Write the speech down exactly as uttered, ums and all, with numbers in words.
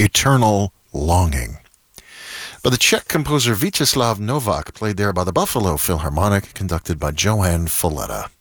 Eternal Longing, by the Czech composer Vítězslav Novák, played there by the Buffalo Philharmonic, conducted by Johann Falletta.